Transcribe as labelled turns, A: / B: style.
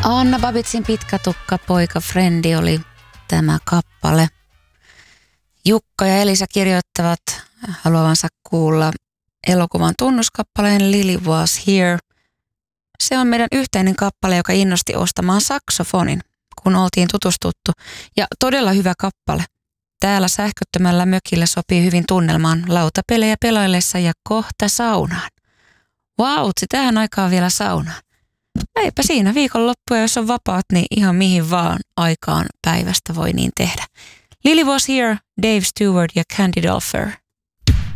A: Anna Babitsin Pitkä tukka poika Frendi oli tämä kappale. Jukka ja Elisa kirjoittavat haluavansa kuulla elokuvan tunnuskappaleen Lily Was Here. Se on meidän yhteinen kappale, joka innosti ostamaan saksofonin, kun oltiin tutustuttu. Ja todella hyvä kappale. Täällä sähköttömällä mökillä sopii hyvin tunnelmaan lautapelejä pelaillessa ja kohta saunaan. Vautsi, tähän aikaan vielä saunaan. Eipä siinä viikonloppuja, jos on vapaat, niin ihan mihin vaan aikaan päivästä voi niin tehdä. Lily Was Here, Dave Stewart ja Candy Dulfer.